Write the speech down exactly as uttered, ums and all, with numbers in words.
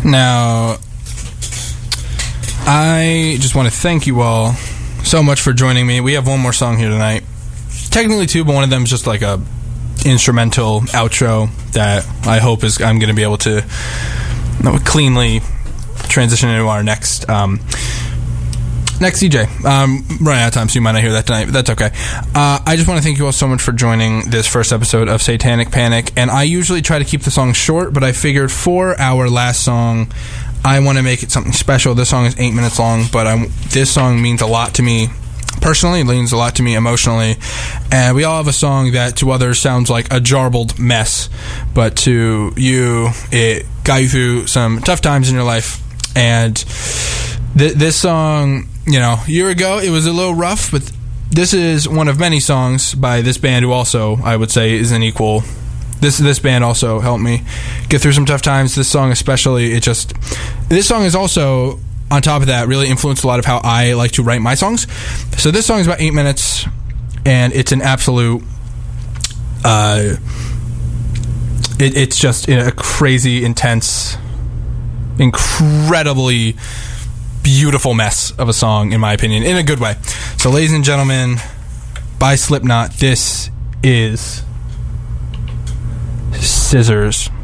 Now, I just want to thank you all so much for joining me. We have one more song here tonight. Technically two, but one of them is just like a instrumental outro that I hope is I'm going to be able to cleanly transition into our next um, next D J. Um, running out of time, so you might not hear that tonight, but that's okay. Uh, I just want to thank you all so much for joining this first episode of Satanic Panic, and I usually try to keep the song short, but I figured for our last song, I want to make it something special. This song is eight minutes long, but I'm, this song means a lot to me personally. It means a lot to me emotionally, and we all have a song that to others sounds like a jarbled mess, but to you it got you through some tough times in your life. And th- this song, you know, a year ago it was a little rough, but this is one of many songs by this band who also, I would say, is an equal. This this band also helped me get through some tough times. This song especially, it just this song is also, on top of that, really influenced a lot of how I like to write my songs. So this song is about eight minutes, and it's an absolute, uh, it, it's just a crazy, intense, incredibly beautiful mess of a song, in my opinion, in a good way. So, ladies and gentlemen, by Slipknot, this is Scissors.